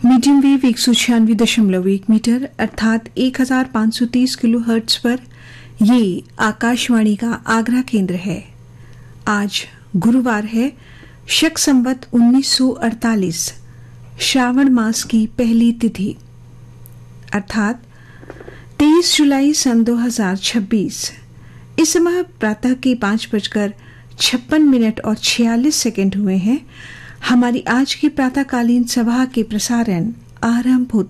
Medium wave 196.1 metre अर्थात 1530 kilo hertz पर ये आकाशवाणी का आगरा केंद्र है। आज गुरुवार है, शक संवत 1948, श्रावण मास की पहली तिथि अर्थात 23 जुलाई सन 2026। इस समय प्रातः के 5:56 और 46 सेकंड हुए हैं। हमारी आज की प्रातःकालीन सभा के प्रसारण आरंभ होते